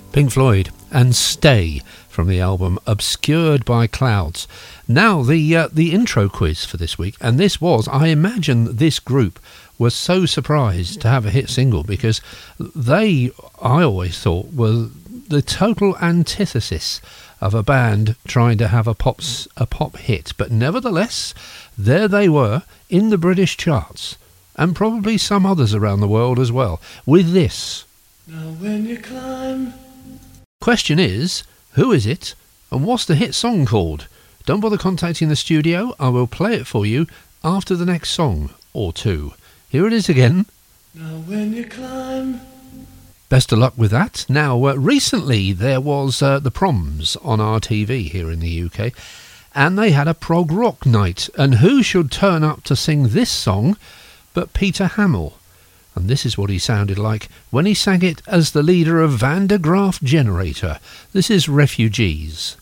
Pink Floyd and Stay from the album Obscured by Clouds. Now the intro quiz for this week, and this was, I imagine this group was so surprised to have a hit single because they, I always thought, were the total antithesis of a band trying to have a pop hit, but nevertheless there they were in the British charts and probably some others around the world as well with this. Now when you climb. Question is, who is it and what's the hit song called? Don't bother contacting the studio. I will play it for you after the next song or two. Here it is again. Now when you climb. Best of luck with that. Now, recently there was the Proms on RTV here in the UK, and they had a prog rock night. And who should turn up to sing this song but Peter Hamill? And this is what he sounded like when he sang it as the leader of Van der Graaf Generator. This is Refugees.